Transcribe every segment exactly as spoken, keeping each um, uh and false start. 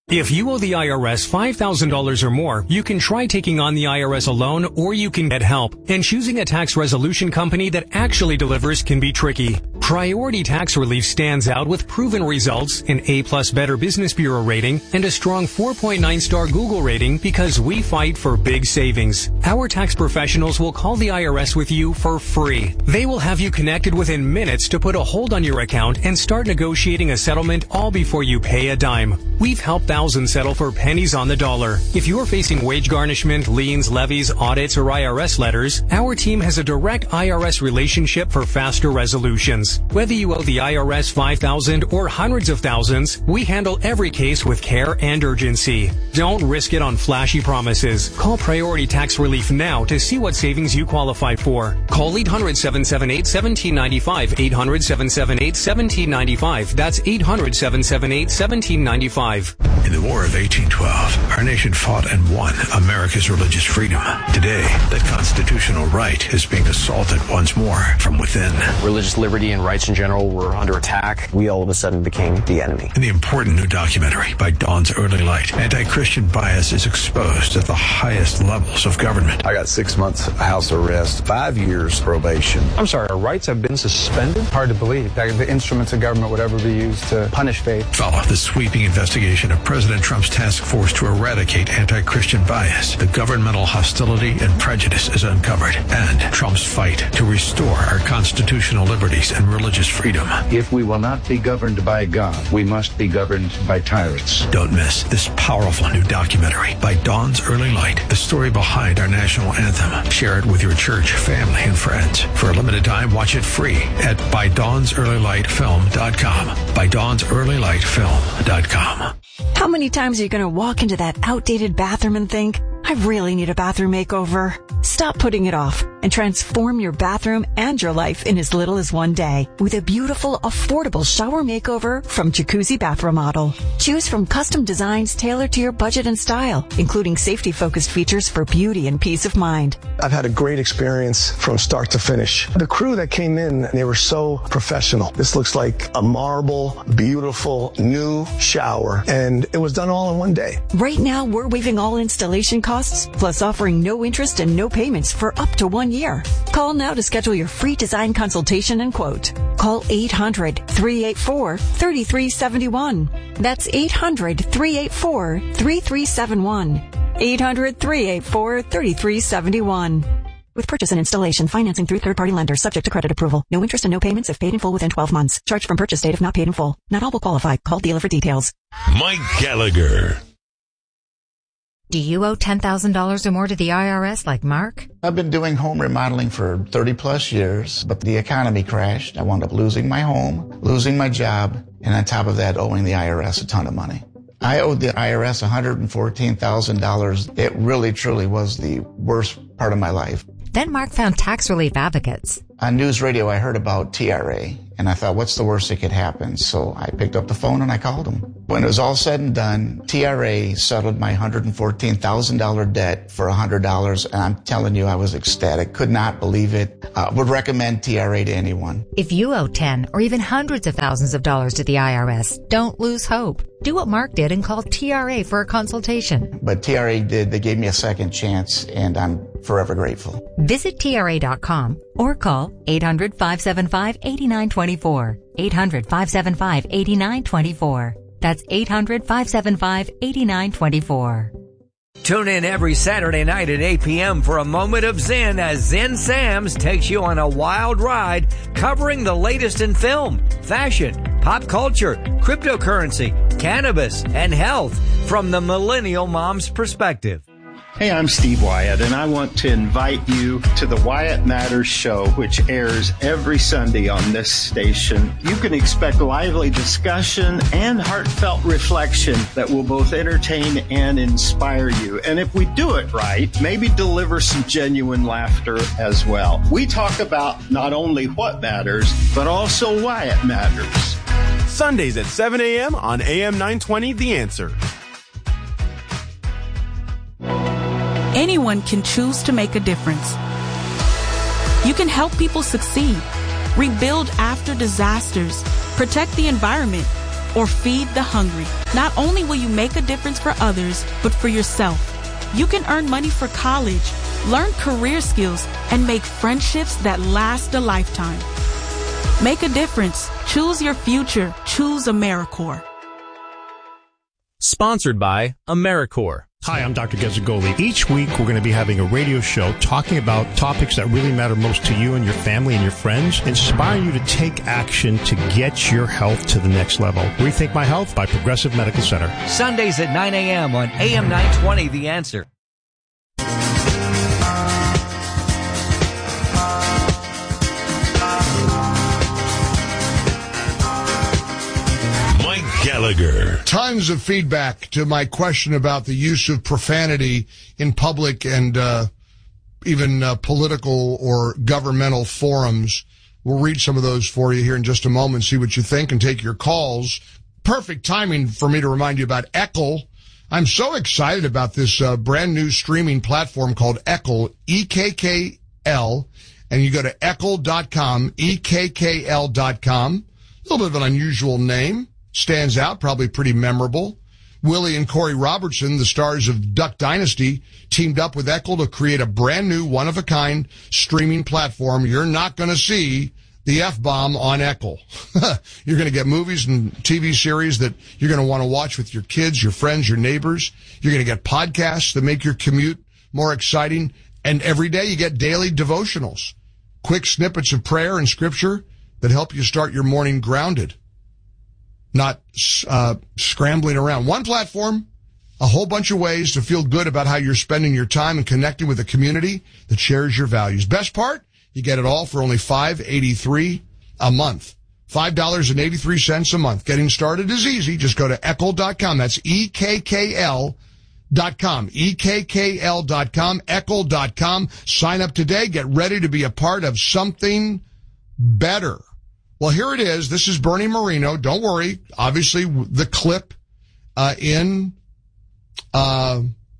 If you owe the I R S five thousand dollars or more, you can try taking on the I R S alone, or you can get help. And choosing a tax resolution company that actually delivers can be tricky. Priority Tax Relief stands out with proven results, an A-plus Better Business Bureau rating, and a strong four point nine star Google rating because we fight for big savings. Our tax professionals will call the I R S with you for free. They will have you connected within minutes to put a hold on your account and start negotiating a settlement all before you pay a dime. We've helped thousands settle for pennies on the dollar. If you're facing wage garnishment, liens, levies, audits, or I R S letters, our team has a direct I R S relationship for faster resolutions. Whether you owe the I R S five thousand dollars or hundreds of thousands, we handle every case with care and urgency. Don't risk it on flashy promises. Call Priority Tax Relief now to see what savings you qualify for. Call eight hundred, seven seven eight, one seven nine five, eight hundred, seven seven eight, one seven nine five. That's eight hundred, seven seven eight, one seven nine five. In the War of eighteen twelve, our nation fought and won America's religious freedom. Today, that constitutional right is being assaulted once more from within. Religious liberty and rights in general were under attack. We all of a sudden became the enemy. In the important new documentary by Dawn's Early Light, anti-Christian bias is exposed at the highest levels of government. I got six months house arrest, five years probation. I'm sorry, our rights have been suspended? Hard to believe that the instruments of government would ever be used to punish faith. Follow the sweeping investigation of President Trump's task force to eradicate anti-Christian bias. The governmental hostility and prejudice is uncovered, and Trump's fight to restore our constitutional liberties and religious freedom. If we will not be governed by God, we must be governed by tyrants. Don't miss this powerful new documentary by Dawn's Early Light, the story behind our national anthem. Share it with your church, family, and friends. For a limited time, watch it free at by dawns early light film dot com. by dawns early light film dot com. How many times are you going to walk into that outdated bathroom and think, I really need a bathroom makeover? Stop putting it off and transform your bathroom and your life in as little as one day with a beautiful, affordable shower makeover from Jacuzzi Bath Remodel. Choose from custom designs tailored to your budget and style, including safety-focused features for beauty and peace of mind. I've had a great experience from start to finish. The crew that came in, they were so professional. This looks like a marble, beautiful, new shower, and it was done all in one day. Right now, we're waiving all installation costs, plus offering no interest and no payments for up to one year. Call now to schedule your free design consultation and quote. Call eight hundred, three eight four, three three seven one. That's eight hundred, three eight four, three three seven one. eight hundred, three eight four, three three seven one. With purchase and installation, financing through third-party lenders subject to credit approval. No interest and no payments if paid in full within twelve months. Charged from purchase date if not paid in full. Not all will qualify. Call dealer for details. Mike Gallagher. Do you owe ten thousand dollars or more to the I R S like Mark? I've been doing home remodeling for thirty plus years, but the economy crashed. I wound up losing my home, losing my job, and on top of that, owing the I R S a ton of money. I owed the I R S one hundred fourteen thousand dollars. It really, truly was the worst part of my life. Then Mark found Tax Relief Advocates. On news radio, I heard about T R A, and I thought, what's the worst that could happen? So I picked up the phone and I called them. When it was all said and done, T R A settled my one hundred fourteen thousand dollars debt for one hundred dollars, and I'm telling you, I was ecstatic. Could not believe it. Uh, would recommend T R A to anyone. If you owe ten or even hundreds of thousands of dollars to the I R S, don't lose hope. Do what Mark did and call T R A for a consultation. But T R A did. They gave me a second chance, and I'm forever grateful. Visit T R A dot com or call eight hundred, five seven five, eight nine two four. eight hundred, five seven five, eight nine two four. That's eight hundred, five seven five, eight nine two four. Tune in every Saturday night at eight p.m. for a moment of Zen as Zen Sam's takes you on a wild ride covering the latest in film, fashion, pop culture, cryptocurrency, cannabis, and health from the millennial mom's perspective. Hey, I'm Steve Wyatt, and I want to invite you to the Wyatt Matters Show, which airs every Sunday on this station. You can expect lively discussion and heartfelt reflection that will both entertain and inspire you. And if we do it right, maybe deliver some genuine laughter as well. We talk about not only what matters, but also why it matters. Sundays at seven a.m. on A M nine twenty, The Answer. Anyone can choose to make a difference. You can help people succeed, rebuild after disasters, protect the environment, or feed the hungry. Not only will you make a difference for others, but for yourself. You can earn money for college, learn career skills, and make friendships that last a lifetime. Make a difference. Choose your future. Choose AmeriCorps. Sponsored by AmeriCorps. Hi, I'm Doctor Gazzagoli. Each week, we're going to be having a radio show talking about topics that really matter most to you and your family and your friends, inspiring you to take action to get your health to the next level. Rethink My Health by Progressive Medical Center. Sundays at nine a.m. on A M nine twenty, The Answer. Gallagher. Tons of feedback to my question about the use of profanity in public and uh, even uh, political or governmental forums. We'll read some of those for you here in just a moment, see what you think, and take your calls. Perfect timing for me to remind you about Eckle. I'm so excited about this uh, brand new streaming platform called Eckle, E K K L, and you go to eckle dot com, E K K L dot com. A little bit of an unusual name. Stands out, probably pretty memorable. Willie and Corey Robertson, the stars of Duck Dynasty, teamed up with Eckle to create a brand new, one-of-a-kind streaming platform. You're not going to see the F-bomb on Eckle. You're going to get movies and T V series that you're going to want to watch with your kids, your friends, your neighbors. You're going to get podcasts that make your commute more exciting. And every day you get daily devotionals, quick snippets of prayer and scripture that help you start your morning grounded, not uh scrambling around. One platform, a whole bunch of ways to feel good about how you're spending your time and connecting with a community that shares your values. Best part, you get it all for only five dollars and eighty-three cents a month. five dollars and eighty-three cents a month. Getting started is easy. Just go to eckle dot com. That's E K K L dot com. E K K L dot com. eckle dot com. Sign up today. Get ready to be a part of something better. Well, here it is. This is Bernie Moreno. Don't worry. Obviously, the clip uh, in uh,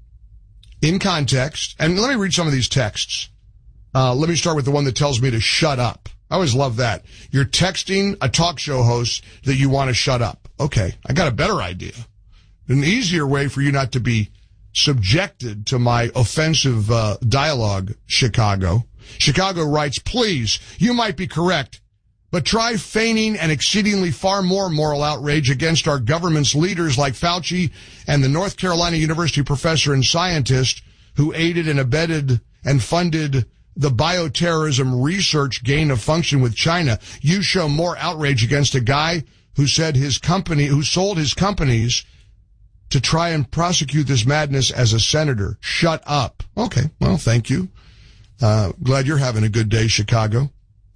in context. And let me read some of these texts. Uh, let me start with the one that tells me to shut up. I always love that. You're texting a talk show host that you want to shut up. Okay, I got a better idea. An easier way for you not to be subjected to my offensive uh, dialogue, Chicago. Chicago writes, please, you might be correct, but try feigning an exceedingly far more moral outrage against our government's leaders like Fauci and the North Carolina University professor and scientist who aided and abetted and funded the bioterrorism research gain of function with China. You show more outrage against a guy who said his company, who sold his companies to try and prosecute this madness as a senator. Shut up. Okay, well, thank you. Uh, glad you're having a good day, Chicago.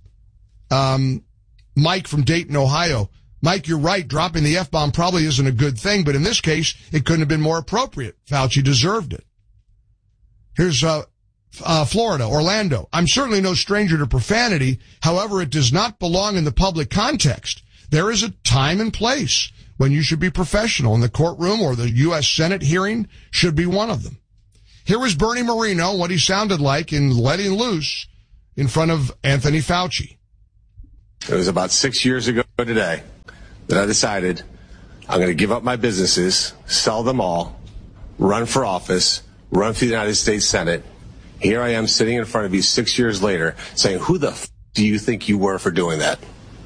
Um, Mike from Dayton, Ohio. Mike, you're right. Dropping the F-bomb probably isn't a good thing, but in this case, it couldn't have been more appropriate. Fauci deserved it. Here's, uh, uh, Florida, Orlando. I'm certainly no stranger to profanity. However, it does not belong in the public context. There is a time and place when you should be professional, and the courtroom or the U S Senate hearing should be one of them. Here was Bernie Moreno, what he sounded like in letting loose in front of Anthony Fauci. It was about six years ago today that I decided I'm going to give up my businesses, sell them all, run for office, run for the United States Senate. Here I am sitting in front of you six years later saying, who the f- do you think you were for doing that?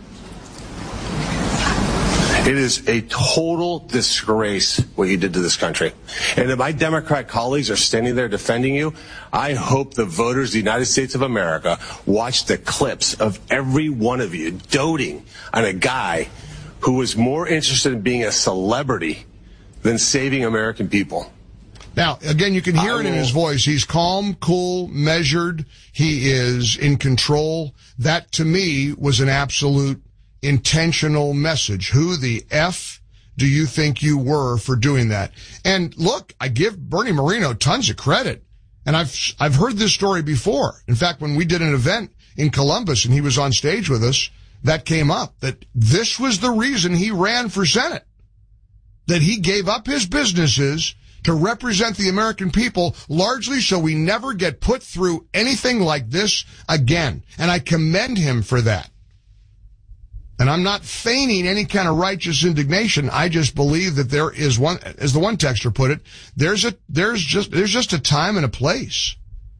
It is a total disgrace what you did to this country. And if my Democrat colleagues are standing there defending you, I hope the voters of the United States of America watch the clips of every one of you doting on a guy who was more interested in being a celebrity than saving American people. Now, again, you can hear it in his voice. He's calm, cool, measured. He is in control. That, to me, was an absolute intentional message. Who the F do you think you were for doing that? And look, I give Bernie Moreno tons of credit. And I've, I've heard this story before. In fact, when we did an event in Columbus and he was on stage with us, that came up, that this was the reason he ran for Senate. That he gave up his businesses to represent the American people, largely so we never get put through anything like this again. And I commend him for that. And I'm not feigning any kind of righteous indignation. I just believe that there is one, as the one texter put it, there's a, there's just, there's just a time and a place.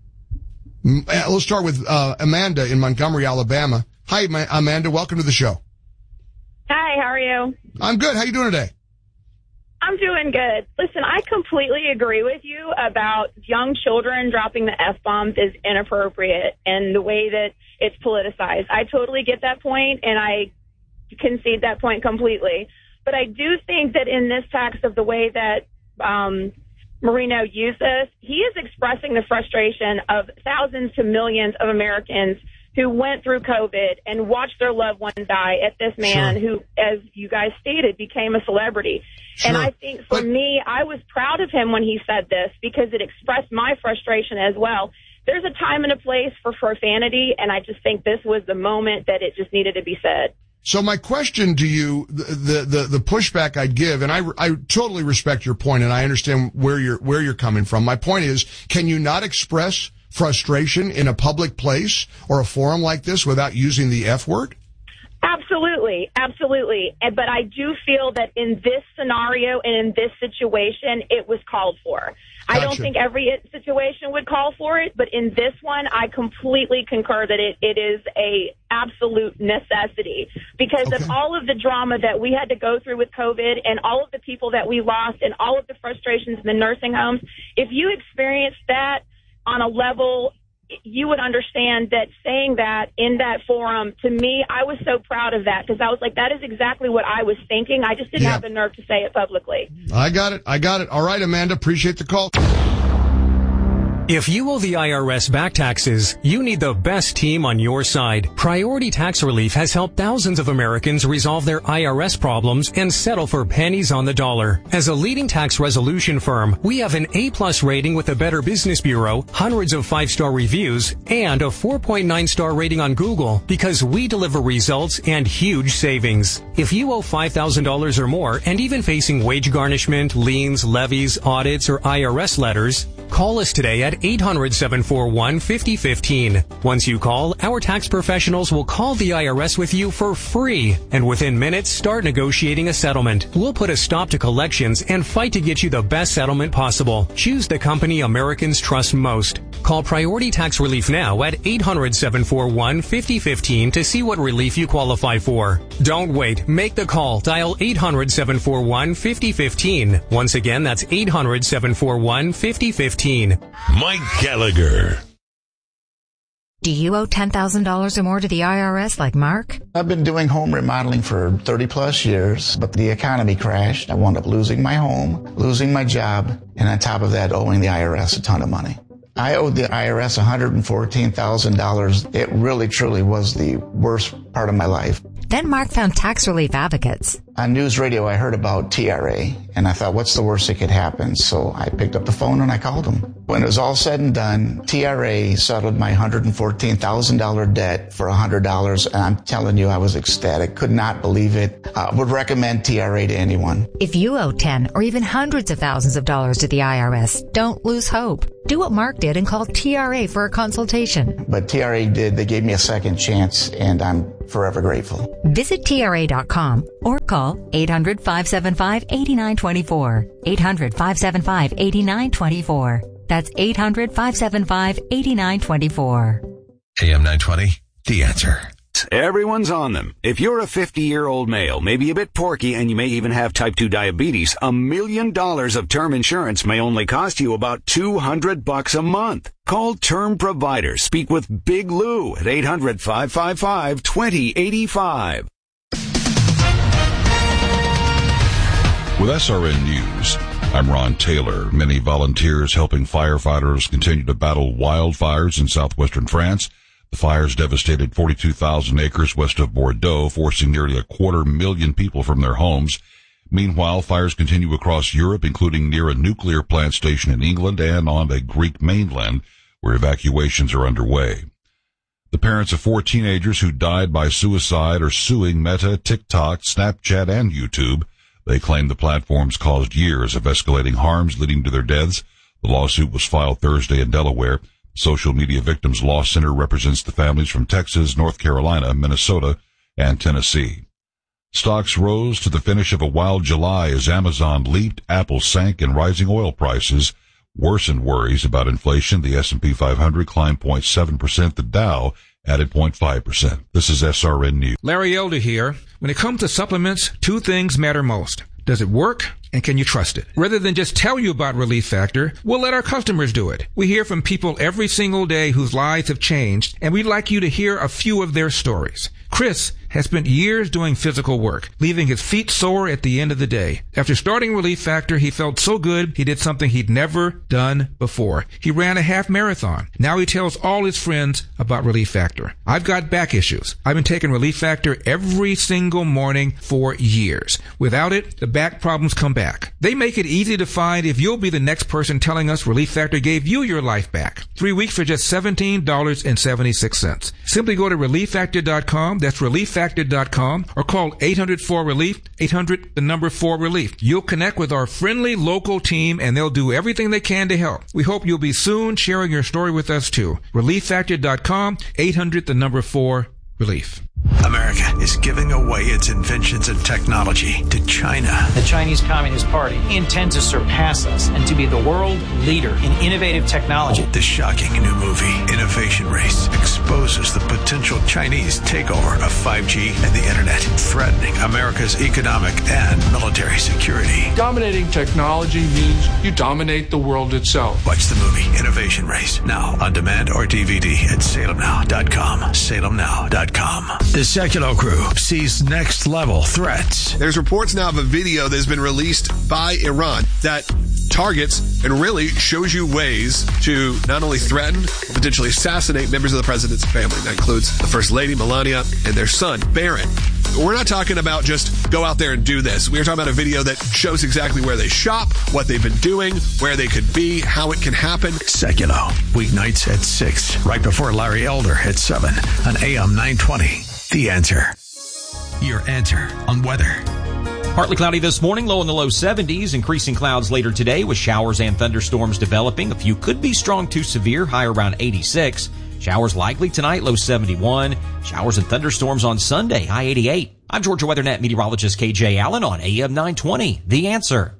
Let's start with, uh, Amanda in Montgomery, Alabama. Hi, Amanda. Welcome to the show. Hi, how are you? I'm good. How you doing today? I'm doing good. Listen, I completely agree with you about young children dropping the F-bombs is inappropriate and the way that it's politicized. I totally get that point, and I concede that point completely. But I do think that in this text of the way that um, Marino used this, he is expressing the frustration of thousands to millions of Americans who went through COVID and watched their loved one die at this man sure. who, as you guys stated, became a celebrity. Sure. And I think for but, me, I was proud of him when he said this because it expressed my frustration as well. There's a time and a place for profanity, and I just think this was the moment that it just needed to be said. So my question to you, the, the, the, the pushback I'd give, and I, I totally respect your point, and I understand where you're, where you're coming from. My point is, can you not express frustration in a public place or a forum like this without using the F word? Absolutely, absolutely. But I do feel that in this scenario and in this situation, it was called for. Gotcha. I don't think every situation would call for it, but in this one, I completely concur that it, it is a absolute necessity because okay. of all of the drama that we had to go through with COVID and all of the people that we lost and all of the frustrations in the nursing homes. If you experienced that on a level, you would understand that saying that in that forum, to me, I was so proud of that because I was like, that is exactly what I was thinking. I just didn't yeah. have the nerve to say it publicly. I got it. I got it. All right, Amanda, appreciate the call. If you owe the I R S back taxes, you need the best team on your side. Priority Tax Relief has helped thousands of Americans resolve their I R S problems and settle for pennies on the dollar. As a leading tax resolution firm, we have an A-plus rating with the Better Business Bureau, hundreds of five-star reviews, and a four point nine star rating on Google because we deliver results and huge savings. If you owe five thousand dollars or more and even facing wage garnishment, liens, levies, audits, or I R S letters, call us today at eight hundred, seven four one, five oh one five. Once you call, our tax professionals will call the I R S with you for free, and within minutes, start negotiating a settlement. We'll put a stop to collections and fight to get you the best settlement possible. Choose the company Americans trust most. Call Priority Tax Relief now at eight hundred, seven four one, five oh one five to see what relief you qualify for. Don't wait. Make the call. Dial eight hundred, seven four one, five oh one five. Once again, that's eight hundred, seven four one, five oh one five. Mike Gallagher. Do you owe ten thousand dollars or more to the I R S like Mark? I've been doing home remodeling for thirty plus years, but the economy crashed. I wound up losing my home, losing my job, and on top of that, owing the I R S a ton of money. I owed the I R S one hundred fourteen thousand dollars. It really, truly was the worst part of my life. Then Mark found Tax Relief Advocates. On news radio, I heard about T R A, and I thought, what's the worst that could happen? So I picked up the phone and I called them. When it was all said and done, T R A settled my one hundred fourteen thousand dollars debt for one hundred dollars, and I'm telling you, I was ecstatic. Could not believe it. I would recommend T R A to anyone. If you owe ten or even hundreds of thousands of dollars to the I R S, don't lose hope. Do what Mark did and call T R A for a consultation. But T R A did. They gave me a second chance, and I'm forever grateful. Visit T R A dot com or call eight hundred, five seven five, eight nine two four. eight hundred, five seven five, eight nine two four. That's eight hundred, five seven five, eight nine two four. A M nine twenty, The Answer. Everyone's on them. If you're a fifty-year-old male, maybe a bit porky, and you may even have type two diabetes, a million dollars of term insurance may only cost you about two hundred bucks a month. Call Term Provider. Speak with Big Lou at eight hundred, five five five, two oh eight five. With S R N News, I'm Ron Taylor. Many volunteers helping firefighters continue to battle wildfires in southwestern France. The fires devastated forty-two thousand acres west of Bordeaux, forcing nearly a quarter million people from their homes. Meanwhile, fires continue across Europe, including near a nuclear plant station in England and on the Greek mainland, where evacuations are underway. The parents of four teenagers who died by suicide are suing Meta, TikTok, Snapchat, and YouTube. They claim the platforms caused years of escalating harms leading to their deaths. The lawsuit was filed Thursday in Delaware. Social Media Victims Law Center represents the families from Texas, North Carolina, Minnesota, and Tennessee. Stocks rose to the finish of a wild July as Amazon leaped, Apple sank, and rising oil prices worsened worries about inflation. The S and P five hundred climbed zero point seven percent. The Dow added zero point five percent. This is S R N News. Larry Elder here. When it comes to supplements, two things matter most. Does it work? And can you trust it? Rather than just tell you about Relief Factor, we'll let our customers do it. We hear from people every single day whose lives have changed, and we'd like you to hear a few of their stories. Chris has spent years doing physical work, leaving his feet sore at the end of the day. After starting Relief Factor, he felt so good he did something he'd never done before. He ran a half marathon. Now he tells all his friends about Relief Factor. I've got back issues. I've been taking Relief Factor every single morning for years. Without it, the back problems come back. They make it easy to find if you'll be the next person telling us Relief Factor gave you your life back. Three weeks for just seventeen dollars and seventy-six cents. Simply go to relief factor dot com. That's relief factor dot com, or call eight hundred four relief, eight hundred the number four relief. You'll connect with our friendly local team and they'll do everything they can to help. We hope you'll be soon sharing your story with us too. relief factor dot com, eight hundred the number four relief. America is giving away its inventions and technology to China. The Chinese Communist Party intends to surpass us and to be the world leader in innovative technology. The shocking new movie, Innovation Race, exposes the potential Chinese takeover of five G and the internet, threatening America's economic and military security. Dominating technology means you dominate the world itself. Watch the movie Innovation Race now on demand or D V D at salem now dot com. salem now dot com. The Secular Crew sees next level threats. There's reports now of a video that has been released by Iran that targets and really shows you ways to not only threaten, but potentially assassinate members of the president's family. That includes the First Lady, Melania, and their son, Barron. We're not talking about just go out there and do this. We're talking about a video that shows exactly where they shop, what they've been doing, where they could be, how it can happen. Secular, weeknights at six, right before Larry Elder at seven on A M nine twenty. The Answer. Your answer on weather. Partly cloudy this morning, low in the low seventies. Increasing clouds later today with showers and thunderstorms developing. A few could be strong to severe, high around eighty-six. Showers likely tonight, low seventy-one. Showers and thunderstorms on Sunday, high eighty-eight. I'm Georgia WeatherNet meteorologist K J Allen on A M nine twenty. The Answer.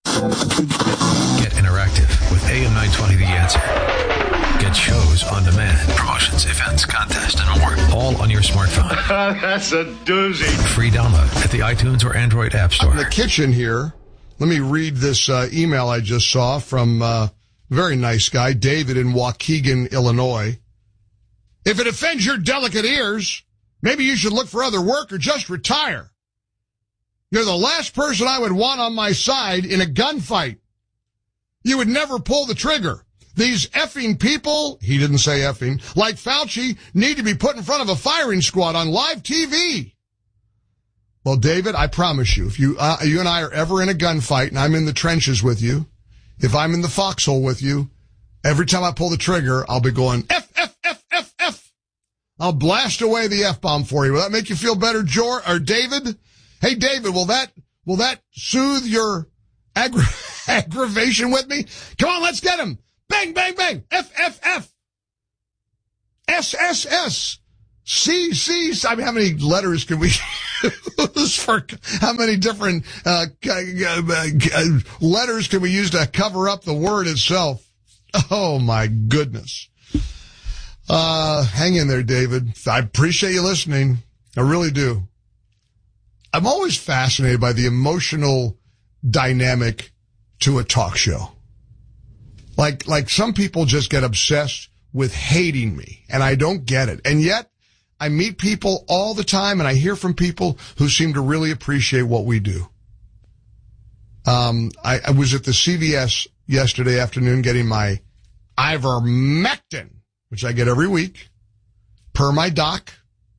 Get interactive with A M nine twenty The Answer. Get shows on demand, promotions, events, contests, and more. All on your smartphone. That's a doozy. Free download at the iTunes or Android App Store. In the kitchen here, let me read this uh, email I just saw from a uh, very nice guy, David in Waukegan, Illinois. If it offends your delicate ears, maybe you should look for other work or just retire. You're the last person I would want on my side in a gunfight. You would never pull the trigger. These effing people, he didn't say effing, like Fauci, need to be put in front of a firing squad on live T V. Well, David, I promise you, if you uh, you and I are ever in a gunfight and I'm in the trenches with you, if I'm in the foxhole with you, every time I pull the trigger, I'll be going, F, F, F, F, F. I'll blast away the F-bomb for you. Will that make you feel better, George, or David? Hey, David, will that, will that soothe your aggra- aggravation with me? Come on, let's get him. Bang, bang, bang. F, F, F. S, S, S. C, C. I mean, how many letters can we use for, how many different uh, letters can we use to cover up the word itself? Oh, my goodness. Uh, hang in there, David. I appreciate you listening. I really do. I'm always fascinated by the emotional dynamic to a talk show. Like, like some people just get obsessed with hating me, and I don't get it. And yet, I meet people all the time, and I hear from people who seem to really appreciate what we do. Um, I, I was at the C V S yesterday afternoon getting my ivermectin, which I get every week, per my doc.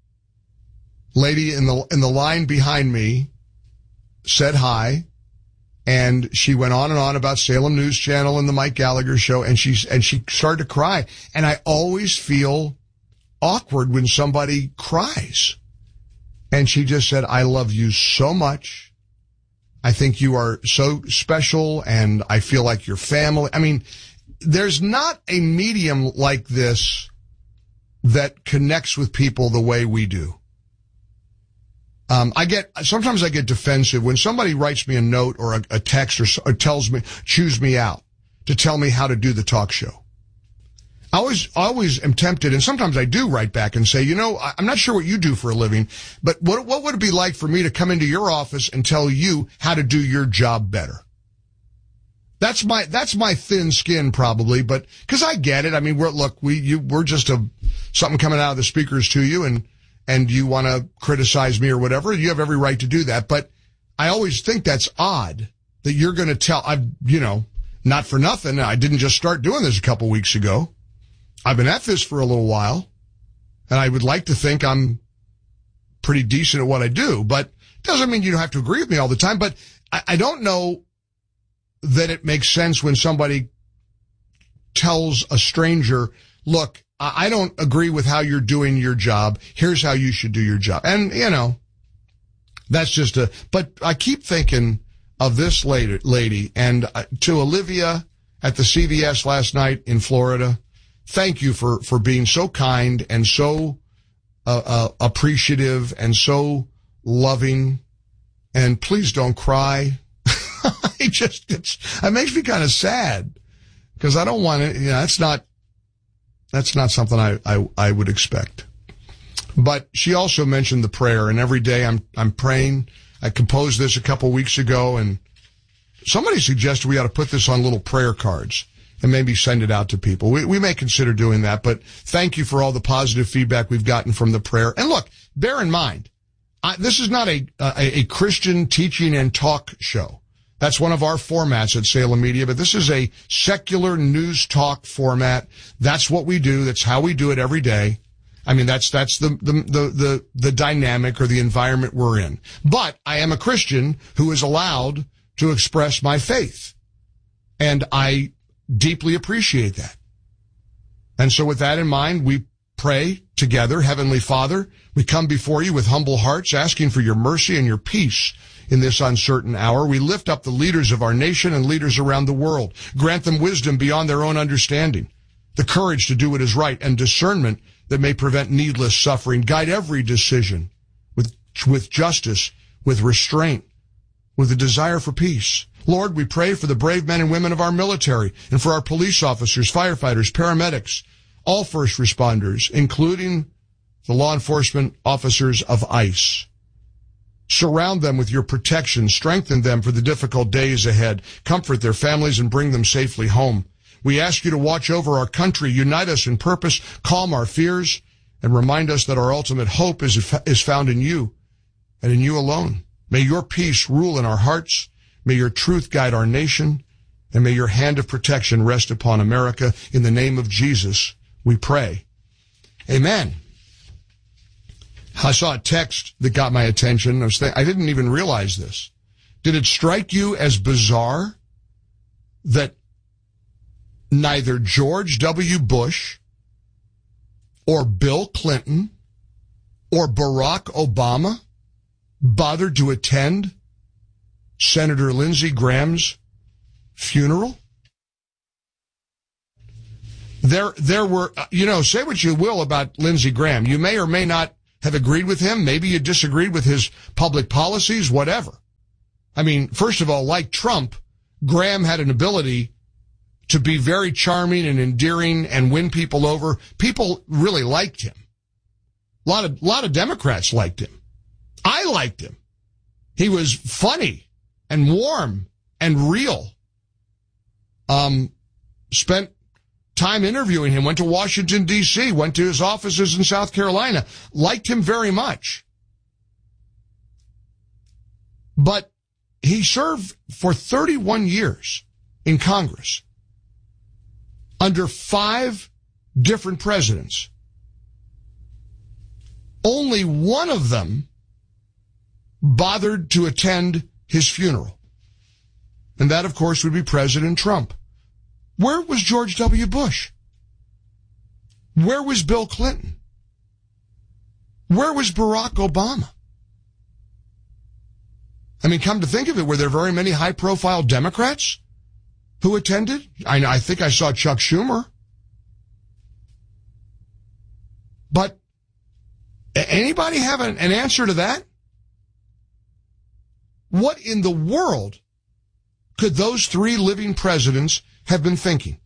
Lady in the in the line behind me said hi. And she went on and on about Salem News Channel and the Mike Gallagher Show, and she and she started to cry. And I always feel awkward when somebody cries. And she just said, I love you so much. I think you are so special, and I feel like you're family. I mean, there's not a medium like this that connects with people the way we do. Um, I get, sometimes I get defensive when somebody writes me a note or a, a text or, or tells me, chews me out to tell me how to do the talk show. I always, always am tempted, and sometimes I do write back and say, you know, I'm not sure what you do for a living, but what, what would it be like for me to come into your office and tell you how to do your job better? That's my, that's my thin skin probably, but, cause I get it. I mean, we're, look, we, you, we're just a, something coming out of the speakers to you, and, and you want to criticize me or whatever. You have every right to do that, but I always think that's odd that you're going to tell, I've, you know, not for nothing. I didn't just start doing this a couple weeks ago. I've been at this for a little while, and I would like to think I'm pretty decent at what I do, but it doesn't mean you don't have to agree with me all the time. But I, I don't know that it makes sense when somebody tells a stranger, look, I don't agree with how you're doing your job. Here's how you should do your job. And, you know, that's just a, but I keep thinking of this lady, lady and to Olivia at the C V S last night in Florida. Thank you for, for being so kind and so uh, uh, appreciative and so loving. And please don't cry. I just, it's, it makes me kind of sad because I don't want to, you know, that's not, that's not something I, I, I would expect. But she also mentioned the prayer, and every day I'm, I'm praying. I composed this a couple weeks ago, and somebody suggested we ought to put this on little prayer cards and maybe send it out to people. We, we may consider doing that, but thank you for all the positive feedback we've gotten from the prayer. And look, bear in mind, I, this is not a, a, a Christian teaching and talk show. That's one of our formats at Salem Media, but this is a secular news talk format. That's what we do. That's how we do it every day. I mean, that's, that's the, the, the, the, the dynamic or the environment we're in. But I am a Christian who is allowed to express my faith. And I deeply appreciate that. And so with that in mind, we pray together. Heavenly Father, we come before you with humble hearts, asking for your mercy and your peace in this uncertain hour. We lift up the leaders of our nation and leaders around the world. Grant them wisdom beyond their own understanding, the courage to do what is right, and discernment that may prevent needless suffering. Guide every decision with, with justice, with restraint, with a desire for peace. Lord, we pray for the brave men and women of our military and for our police officers, firefighters, paramedics, all first responders, including the law enforcement officers of ICE. Surround them with your protection, strengthen them for the difficult days ahead, comfort their families, and bring them safely home. We ask you to watch over our country, unite us in purpose, calm our fears, and remind us that our ultimate hope is, is found in you and in you alone. May your peace rule in our hearts, may your truth guide our nation, and may your hand of protection rest upon America. In the name of Jesus, we pray. Amen. I saw a text that got my attention. I was th- I didn't even realize this. Did it strike you as bizarre that neither George W. Bush or Bill Clinton or Barack Obama bothered to attend Senator Lindsey Graham's funeral? There, there were, you know, say what you will about Lindsey Graham. You may or may not have agreed with him. Maybe you disagreed with his public policies, whatever. I mean, first of all, like Trump, Graham had an ability to be very charming and endearing and win people over. People really liked him. A lot of, a lot of Democrats liked him. I liked him. He was funny and warm and real. Um, spent time interviewing him, went to Washington, D C, went to his offices in South Carolina, liked him very much. But he served for thirty-one years in Congress under five different presidents. Only one of them bothered to attend his funeral. And that, of course, would be President Trump. Where was George W. Bush? Where was Bill Clinton? Where was Barack Obama? I mean, come to think of it, were there very many high-profile Democrats who attended? I, I think I saw Chuck Schumer. But anybody have an, an answer to that? What in the world could those three living presidents have been thinking?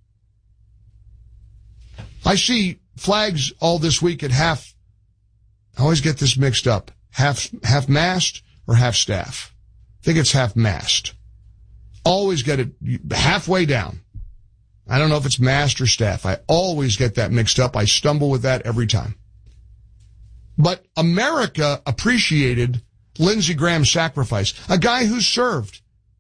I see flags all this week at half, I always get this mixed up, half, half-mast or half-staff. I think it's half-mast. Always get it halfway down. I don't know if it's mast or staff. I always get that mixed up. I stumble with that every time. But America appreciated Lindsey Graham's sacrifice, a guy who served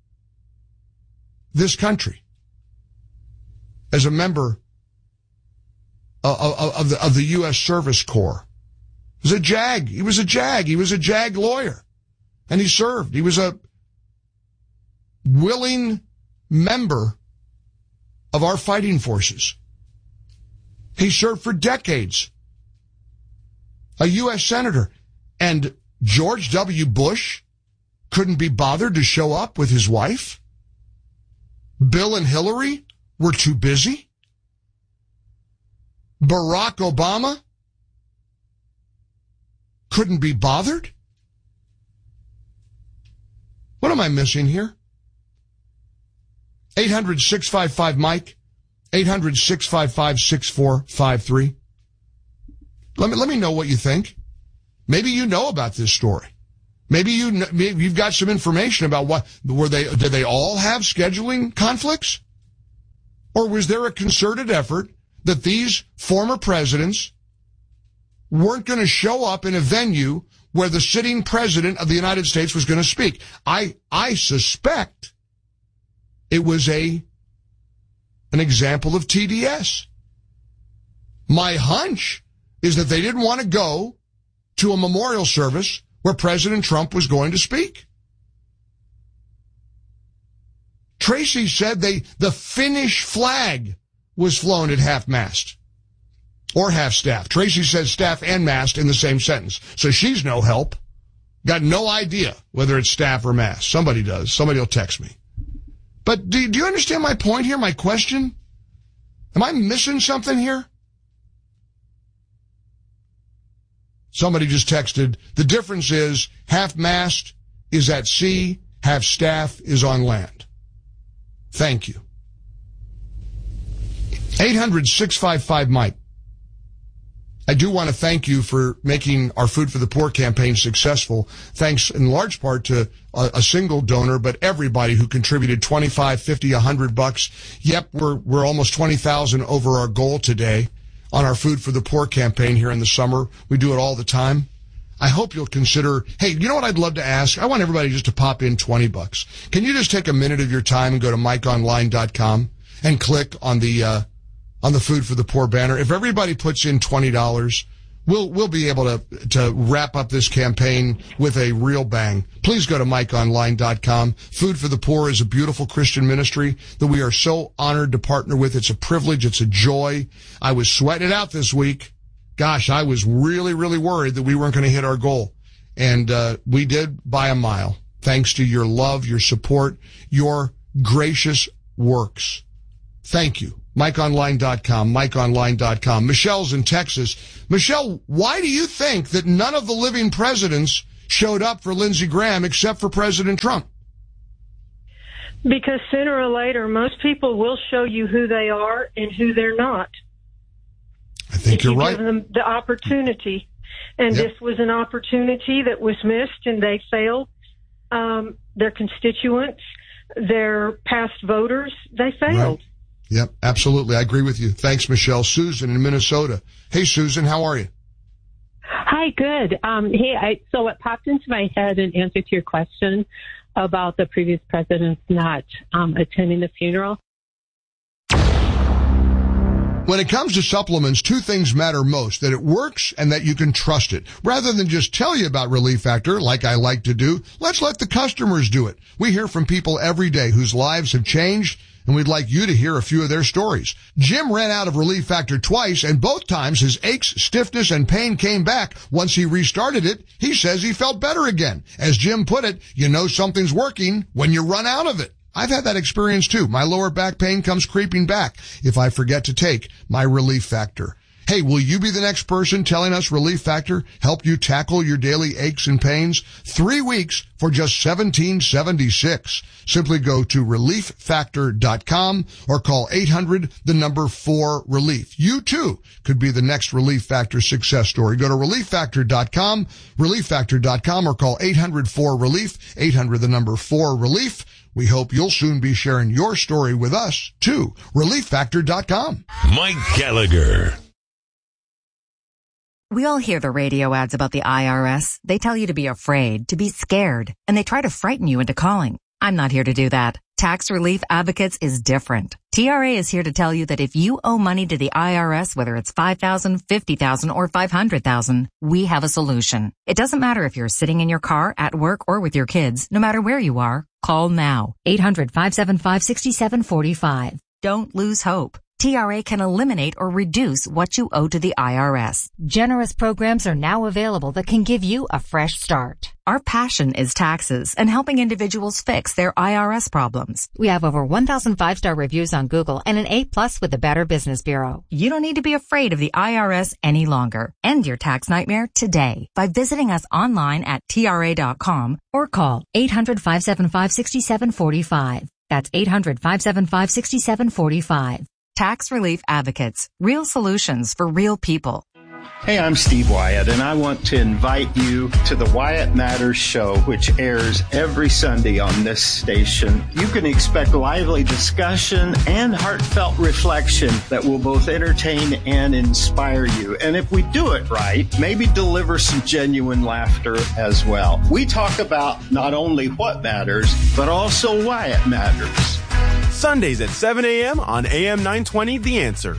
this country as a member of, of, of, the, of the U S Service Corps. He was a JAG. He was a JAG. He was a JAG lawyer. And he served. He was a willing member of our fighting forces. He served for decades. A U S senator. And George W. Bush couldn't be bothered to show up with his wife? Bill and Hillary were too busy? Barack Obama couldn't be bothered? What am I missing here? eight hundred, six five five, Mike. eight hundred, six five five, six four five three. Let me, let me know what you think. Maybe you know about this story. Maybe you know, maybe you've got some information about what, were they, did they all have scheduling conflicts? Or was there a concerted effort that these former presidents weren't going to show up in a venue where the sitting president of the United States was going to speak? I, I suspect it was a, an example of T D S. My hunch is that they didn't want to go to a memorial service where President Trump was going to speak. Tracy said they, the Finnish flag was flown at half-mast or half-staff. Tracy says staff and mast in the same sentence. So she's no help. Got no idea whether it's staff or mast. Somebody does. Somebody will text me. But do, do you understand my point here, my question? Am I missing something here? Somebody just texted, the difference is half-mast is at sea, half-staff is on land. Thank you. eight hundred, six five five, Mike. I do want to thank you for making our Food for the Poor campaign successful. Thanks in large part to a, a single donor, but everybody who contributed twenty-five, fifty, a hundred bucks. Yep, we're, we're almost twenty thousand over our goal today on our Food for the Poor campaign here in the summer. We do it all the time. I hope you'll consider, hey, you know what I'd love to ask? I want everybody just to pop in twenty bucks. Can you just take a minute of your time and go to mike online dot com and click on the, uh, on the Food for the Poor banner? If everybody puts in twenty dollars, we'll, we'll be able to, to wrap up this campaign with a real bang. Please go to mike online dot com. Food for the Poor is a beautiful Christian ministry that we are so honored to partner with. It's a privilege. It's a joy. I was sweating it out this week. Gosh, I was really, really worried that we weren't going to hit our goal. And, uh, we did by a mile. Thanks to your love, your support, your gracious works. Thank you. mike online dot com, mike online dot com. Michelle's in Texas. Michelle, why do you think that none of the living presidents showed up for Lindsey Graham except for President Trump? Because sooner or later, most people will show you who they are and who they're not. I think if you're you right. Give them the opportunity. And Yep. this was an opportunity that was missed, and they failed. Um, their constituents, their past voters, they failed. Right. Yep, absolutely. I agree with you. Thanks, Michelle. Susan in Minnesota. Hey, Susan, how are you? Hi, good. Um, hey, I, so what popped into my head in answer to your question about the previous presidents not um, attending the funeral. When it comes to supplements, two things matter most, that it works and that you can trust it. Rather than just tell you about Relief Factor, like I like to do, let's let the customers do it. We hear from people every day whose lives have changed, and we'd like you to hear a few of their stories. Jim ran out of Relief Factor twice, and both times his aches, stiffness, and pain came back. Once he restarted it, he says he felt better again. As Jim put it, you know something's working when you run out of it. I've had that experience too. My lower back pain comes creeping back if I forget to take my Relief Factor. Hey, will you be the next person telling us Relief Factor helped you tackle your daily aches and pains? Three weeks for just seventeen seventy-six. Simply go to relief factor dot com or call eight hundred, the number four relief. You too could be the next Relief Factor success story. Go to relief factor dot com, relief factor dot com, or call eight hundred, four relief, eight hundred, the number four relief. We hope you'll soon be sharing your story with us too. relief factor dot com. Mike Gallagher. We all hear the radio ads about the I R S. They tell you to be afraid, to be scared, and they try to frighten you into calling. I'm not here to do that. Tax Relief Advocates is different. T R A is here to tell you that if you owe money to the I R S, whether it's five thousand dollars, fifty thousand dollars, or five hundred thousand dollars, we have a solution. It doesn't matter if you're sitting in your car, at work, or with your kids. No matter where you are, call now. eight hundred, five seven five, six seven four five. Don't lose hope. T R A can eliminate or reduce what you owe to the I R S. Generous programs are now available that can give you a fresh start. Our passion is taxes and helping individuals fix their I R S problems. We have over one thousand five-star reviews on Google and an A plus with the Better Business Bureau. You don't need to be afraid of the I R S any longer. End your tax nightmare today by visiting us online at T R A dot com or call eight hundred, five seven five, six seven four five. That's eight hundred, five seven five, six seven four five. Tax Relief Advocates. Real solutions for real people. Hey, I'm Steve Wyatt, and I want to invite you to the Wyatt Matters Show, which airs every Sunday on this station. You can expect lively discussion and heartfelt reflection that will both entertain and inspire you. And if we do it right, maybe deliver some genuine laughter as well. We talk about not only what matters, but also why it matters. Sundays at seven a.m. on A M nine twenty, The Answer.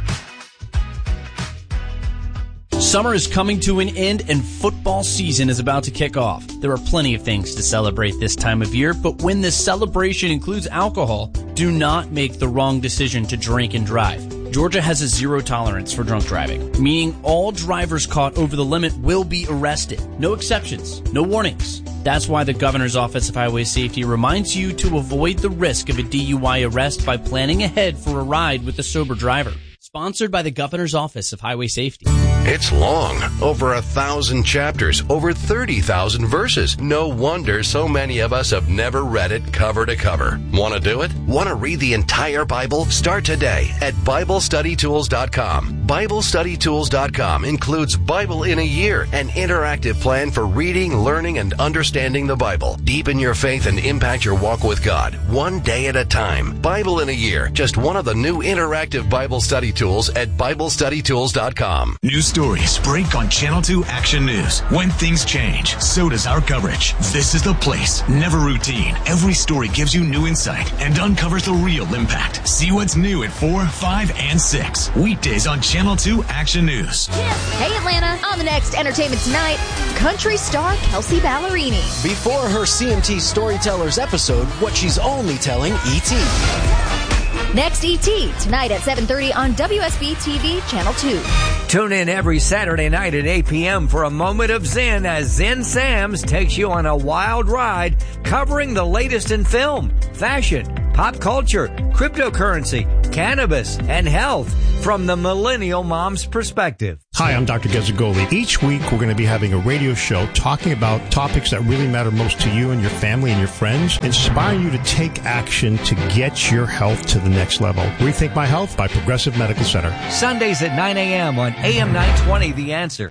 Summer is coming to an end and football season is about to kick off. There are plenty of things to celebrate this time of year, but when this celebration includes alcohol, do not make the wrong decision to drink and drive. Georgia has a zero tolerance for drunk driving, meaning all drivers caught over the limit will be arrested. No exceptions, no warnings. That's why the Governor's Office of Highway Safety reminds you to avoid the risk of a D U I arrest by planning ahead for a ride with a sober driver. Sponsored by the Governor's Office of Highway Safety. It's long, over a thousand chapters, over thirty thousand verses. No wonder so many of us have never read it cover to cover. Want to do it? Want to read the entire Bible? Start today at Bible Study Tools dot com. Bible Study Tools dot com includes Bible in a Year, an interactive plan for reading, learning, and understanding the Bible. Deepen your faith and impact your walk with God, one day at a time. Bible in a Year, just one of the new interactive Bible study tools at Bible Study Tools dot com. News stories break on Channel two Action News. When things change, so does our coverage. This is the place. Never routine. Every story gives you new insight and uncovers the real impact. See what's new at four, five, and six. Weekdays on Channel two Action News. Hey Atlanta, on the next Entertainment Tonight, country star Kelsey Ballerini. Before her C M T Storytellers episode, what she's only telling E T. Next E T, tonight at seven thirty on W S B T V Channel two. Tune in every Saturday night at eight p.m. for a moment of Zen as Zen Sam's takes you on a wild ride covering the latest in film, fashion, pop culture, cryptocurrency, cannabis, and health from the millennial mom's perspective. Hi, I'm Doctor Gezzagoli. Each week we're going to be having a radio show talking about topics that really matter most to you and your family and your friends, inspiring you to take action to get your health to the next level. Rethink My Health by Progressive Medical Center. Sundays at nine a.m. on A M nine twenty, The Answer.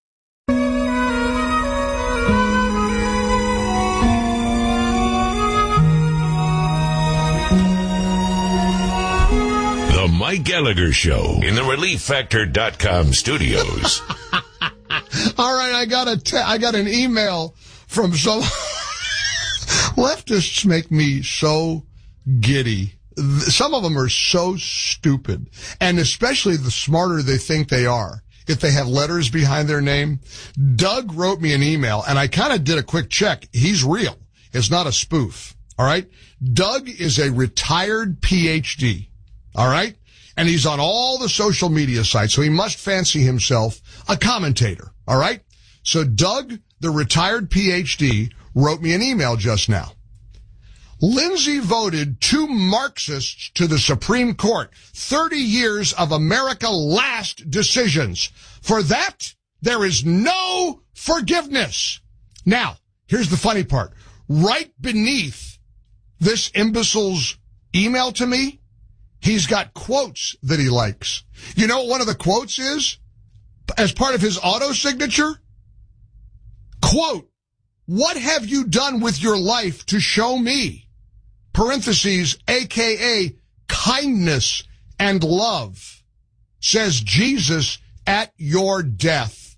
The Mike Gallagher Show in the relief factor dot com studios. All right, I got a te- I got an email from some leftists make me so giddy. Some of them are so stupid, and especially the smarter they think they are if they have letters behind their name. Doug wrote me an email, and I kind of did a quick check. He's real. It's not a spoof. All right? Doug is a retired P H D. All right? And he's on all the social media sites, so he must fancy himself a commentator. All right? So Doug, the retired P H D, wrote me an email just now. Lindsay voted two Marxists to the Supreme Court. thirty years of America Last decisions. For that, there is no forgiveness. Now, here's the funny part. Right beneath this imbecile's email to me, he's got quotes that he likes. You know what one of the quotes is? As part of his auto signature? Quote, "What have you done with your life to show me?" Parentheses, A K A kindness and love, says Jesus at your death.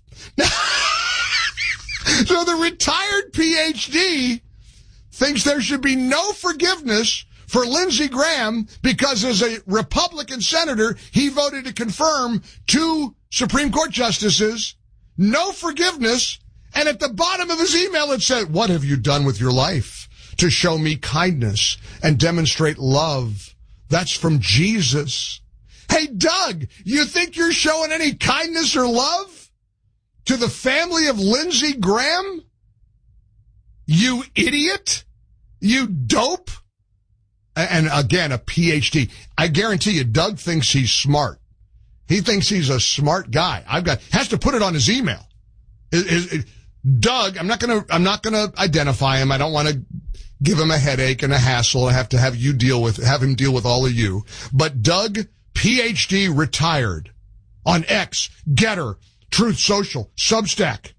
So the retired P H D thinks there should be no forgiveness for Lindsey Graham because as a Republican senator, he voted to confirm two Supreme Court justices. No forgiveness. And at the bottom of his email, it said, "What have you done with your life to show me kindness and demonstrate love?" That's from Jesus. Hey, Doug, you think you're showing any kindness or love to the family of Lindsey Graham? You idiot. You dope. And again, a P H D. I guarantee you, Doug thinks he's smart. He thinks he's a smart guy. I've got, has to put it on his email. It, it, it, Doug, I'm not going to, I'm not going to identify him. I don't want to give him a headache and a hassle. I have to have you deal with, have him deal with all of you. But Doug, P H D, retired on X, Getter, Truth Social, Substack.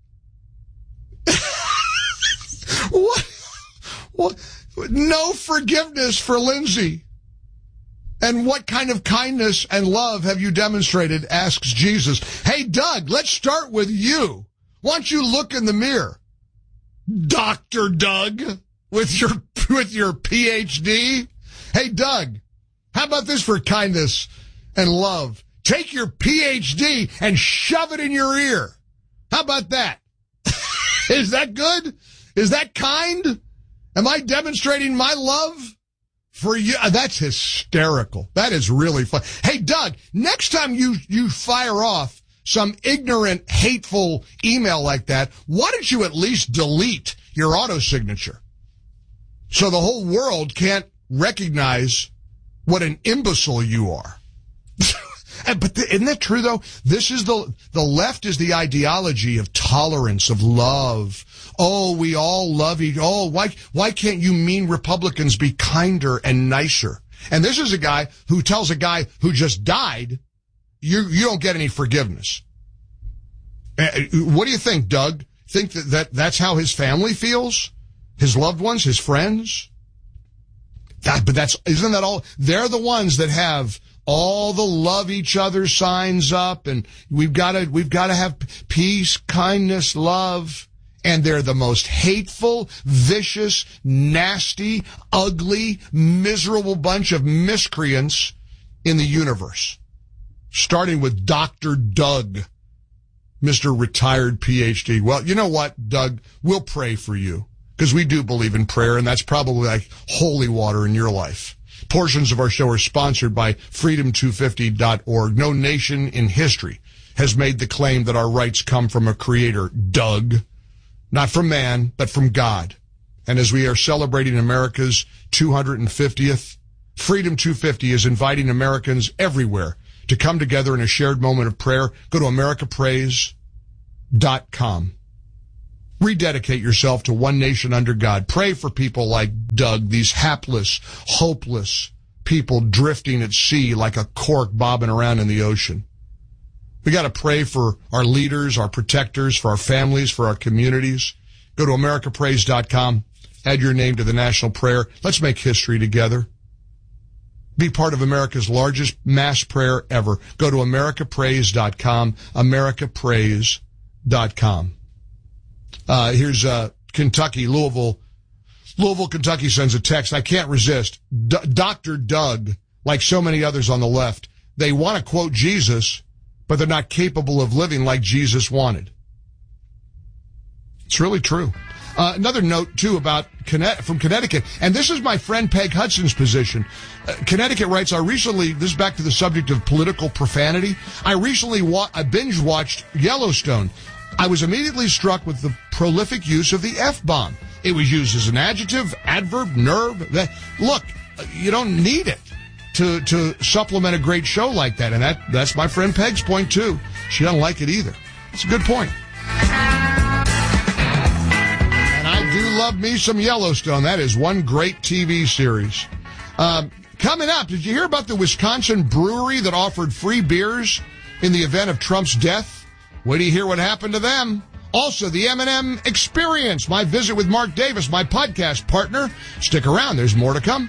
What? What? No forgiveness for Lindsay. And what kind of kindness and love have you demonstrated, asks Jesus. Hey, Doug, let's start with you. Why don't you look in the mirror? Doctor Doug, with your, with your P H D. Hey, Doug, how about this for kindness and love? Take your P H D and shove it in your ear. How about that? Is that good? Is that kind? Am I demonstrating my love for you? That's hysterical. That is really fun. Hey, Doug, next time you, you fire off some ignorant, hateful email like that, why don't you at least delete your auto signature so the whole world can't recognize what an imbecile you are? But the, isn't that true, though? This is the, the left is the ideology of tolerance, of love. Oh, we all love each, oh, why, why can't you mean Republicans be kinder and nicer? And this is a guy who tells a guy who just died, you, you don't get any forgiveness. Uh, what do you think, Doug? Think that, that that's how his family feels? His loved ones, his friends? That, but that's, isn't that all? They're the ones that have all the love each other signs up, and we've got to, we've got to have peace, kindness, love. And they're the most hateful, vicious, nasty, ugly, miserable bunch of miscreants in the universe. Starting with Doctor Doug, Mister Retired P H D. Well, you know what, Doug? We'll pray for you, because we do believe in prayer, and that's probably like holy water in your life. Portions of our show are sponsored by freedom two fifty dot org. No nation in history has made the claim that our rights come from a creator, Doug. Not from man, but from God. And as we are celebrating America's two hundred fiftieth, Freedom two fifty is inviting Americans everywhere to come together in a shared moment of prayer. Go to america praise dot com. Rededicate yourself to one nation under God. Pray for people like Doug, these hapless, hopeless people drifting at sea like a cork bobbing around in the ocean. We got to pray for our leaders, our protectors, for our families, for our communities. Go to america praise dot com. Add your name to the national prayer. Let's make history together. Be part of America's largest mass prayer ever. Go to america praise dot com. america praise dot com. Uh, here's, uh, Kentucky, Louisville. Louisville, Kentucky sends a text. I can't resist. D- Doctor Doug, like so many others on the left, they want to quote Jesus, but they're not capable of living like Jesus wanted. It's really true. Uh, another note, too, about Conne- from Connecticut, and this is my friend Peg Hudson's position. Uh, Connecticut writes, I recently, this is back to the subject of political profanity, I recently wa- I binge-watched Yellowstone. I was immediately struck with the prolific use of the F-bomb. It was used as an adjective, adverb, nerve. That, look, you don't need it to to supplement a great show like that. And that that's my friend Peg's point, too. She doesn't like it either. It's a good point. And I do love me some Yellowstone. That is one great T V series. Um, coming up, did you hear about the Wisconsin brewery that offered free beers in the event of Trump's death? Wait till you hear what happened to them. Also, the M and M Experience, my visit with Mark Davis, my podcast partner. Stick around. There's more to come.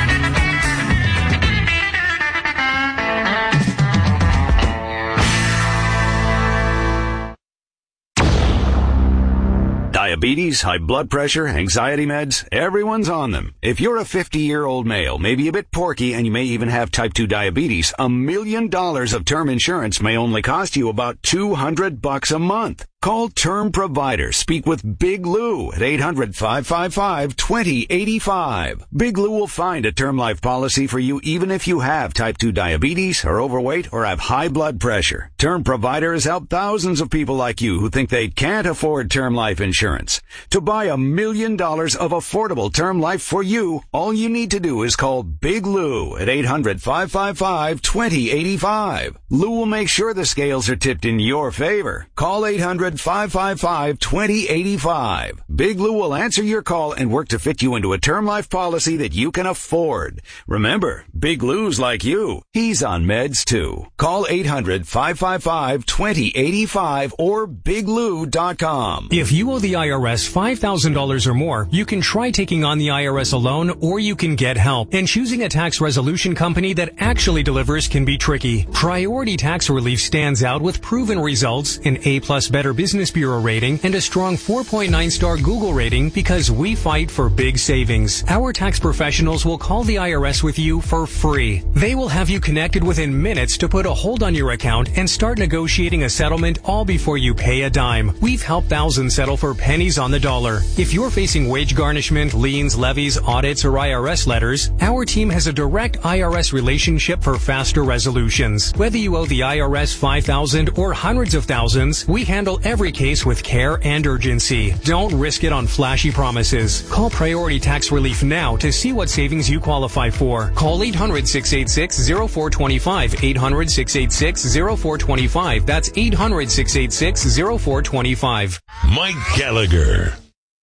Diabetes, high blood pressure, anxiety meds, everyone's on them. If you're a fifty-year-old male, maybe a bit porky, and you may even have type two diabetes, a million dollars of term insurance may only cost you about two hundred bucks a month. Call Term Provider. Speak with Big Lou at eight hundred, five five five, two zero eight five. Big Lou will find a term life policy for you even if you have type two diabetes, are overweight, or have high blood pressure. Term Provider has helped thousands of people like you who think they can't afford term life insurance. To buy a million dollars of affordable term life for you, all you need to do is call Big Lou at eight hundred, five five five, two zero eight five. Lou will make sure the scales are tipped in your favor. Call eight hundred, five five five, two zero eight five. Big Lou will answer your call and work to fit you into a term life policy that you can afford. Remember, Big Lou's like you. He's on meds too. Call eight hundred, five five five, two zero eight five or big lou dot com. If you owe the I R S five thousand dollars or more, you can try taking on the I R S alone, or you can get help. And choosing a tax resolution company that actually delivers can be tricky. Priority Tax Relief stands out with proven results, an A-plus Better Business Bureau rating, and a strong four point nine star Google rating because we fight for big savings. Our tax professionals will call the I R S with you for free. They will have you connected within minutes to put a hold on your account and start negotiating a settlement all before you pay a dime. We've helped thousands settle for pennies on the dollar. If you're facing wage garnishment, liens, levies, audits, or I R S letters, our team has a direct I R S relationship for faster resolutions. Whether you owe the I R S five thousand dollars or hundreds of thousands, we handle every case with care and urgency. Don't risk it on flashy promises. Call Priority Tax Relief now to see what savings you qualify for. Call eight hundred, six eight six, zero four two five. eight hundred, six eight six, zero four two five. That's eight hundred, six eight six, zero four two five. Mike Gallagher.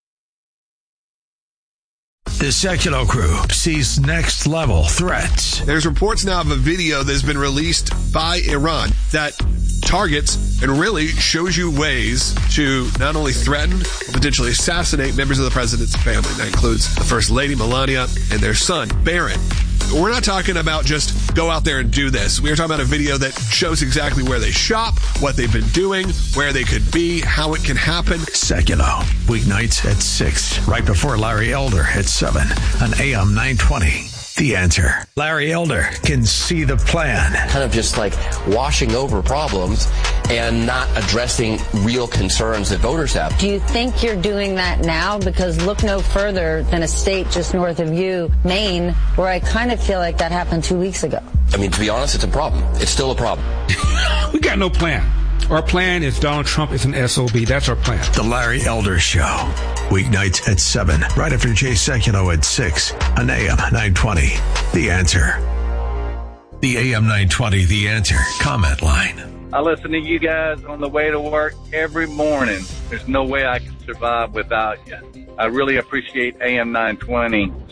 The Secular Crew sees next level threats. There's reports now of a video that's been released by Iran that targets and really shows you ways to not only threaten, but potentially assassinate members of the president's family. That includes the First Lady, Melania, and their son, Barron. We're not talking about just go out there and do this. We're talking about a video that shows exactly where they shop, what they've been doing, where they could be, how it can happen. Secular, weeknights at six, right before Larry Elder at seven on A M nine twenty. The Answer. Larry Elder can see the plan. Kind of just like washing over problems and not addressing real concerns that voters have. Do you think you're doing that now? Because look no further than a state just north of you, Maine, where I kind of feel like that happened two weeks ago. I mean, to be honest, it's a problem. It's still a problem. We got no plan. Our plan is Donald Trump is an S O B. That's our plan. The Larry Elder Show. Weeknights at seven, right after Jay Sekulow at six on A M nine twenty. The Answer. The A M nine twenty The Answer comment line. I listen to you guys on the way to work every morning. There's no way I can survive without you. I really appreciate A M nine twenty.